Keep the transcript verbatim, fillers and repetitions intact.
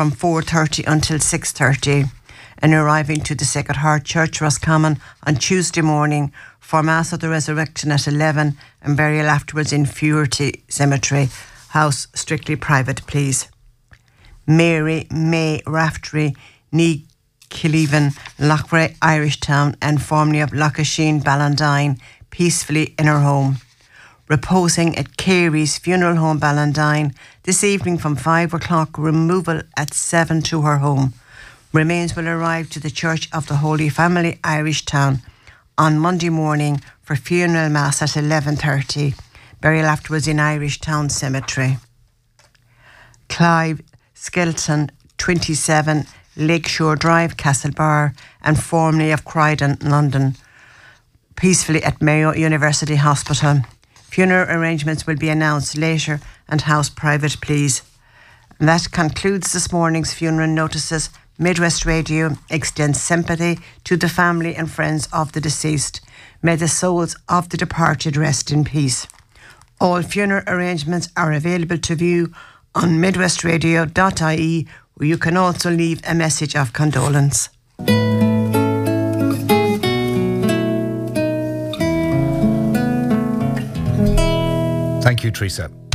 from four thirty until six thirty, and arriving to the Sacred Heart Church, Roscommon, on Tuesday morning for Mass of the Resurrection at eleven and burial afterwards in Fuerty Cemetery. House strictly private, please. Mary May Raftery, Ní Killivan, Loughrea, Irish Town, and formerly of Lochasheen, Ballandine, peacefully in her home. Reposing at Carey's Funeral Home, Ballandine, this evening from five o'clock, removal at seven to her home. Remains will arrive to the Church of the Holy Family, Irish Town, on Monday morning for funeral mass at eleven thirty. Burial afterwards in Irish Town Cemetery. Clive Skelton, twenty-seven, Lakeshore Drive, Castlebar, and formerly of Croydon, London, peacefully at Mayo University Hospital. Funeral arrangements will be announced later, and house private, please. And that concludes this morning's funeral notices. Midwest Radio extends sympathy to the family and friends of the deceased. May the souls of the departed rest in peace. All funeral arrangements are available to view on midwestradio dot I E, where you can also leave a message of condolence. Thank you, Teresa.